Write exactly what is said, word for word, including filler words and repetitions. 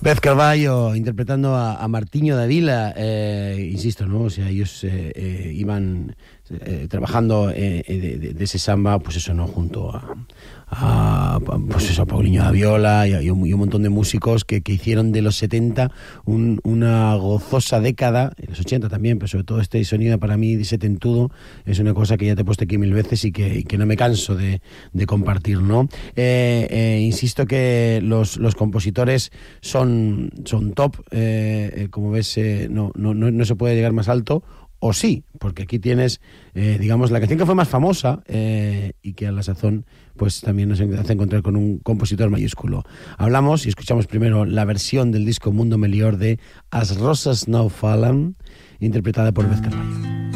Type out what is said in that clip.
Beth Carballo interpretando a, a Martiño de Vila, eh, insisto, ¿no? O sea, ellos eh, eh, iban eh, trabajando eh, de, de, de ese samba, pues eso, ¿no? Junto a, a pues eso, a Paulinho da Viola y, y, un, y un montón de músicos que, que hicieron de los setenta un, una gozosa década, en los ochenta también, pero sobre todo este sonido para mí de setentudo es una cosa que ya te he puesto aquí mil veces y que, y que no me canso de, de compartir, ¿no? Eh, eh, insisto que los, los compositores son son top, eh, eh, como ves, eh, no, no, no, no se puede llegar más alto, o sí, porque aquí tienes, eh, digamos, la canción que fue más famosa eh, y que a la sazón pues también nos hace encontrar con un compositor mayúsculo. Hablamos y escuchamos primero la versión del disco Mundo Melior de As Rosas No Fallen, interpretada por Beth Carballo.